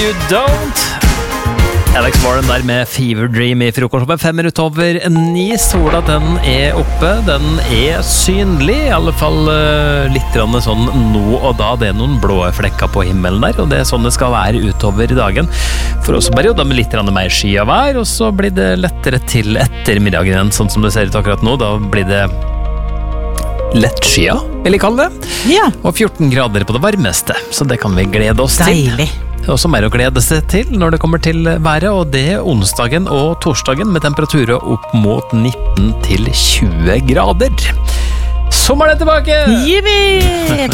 You don't. Alex Warren der med Fever Dream I frokostshowet 5 minutter over 9. Sola den oppe, den synlig, I alle fall litt sånn nå og da. Det noen blå flekker på himmelen der, og det sånn det skal være utover dagen. For oss bare jo da med litt mer sky av vær, og så blir det lettere til ettermiddagen igjen, sånn som det ser ut akkurat nå. Da blir det lett skya, vil jeg kalle det. Ja. Og 14 grader på det varmeste, så det kan vi glede oss til. Deilig. Og så mer å glede seg til når det kommer til været, og det onsdagen og torsdagen med temperaturer opp mot 19 til 20 grader. Sommeren tilbake! Yippee!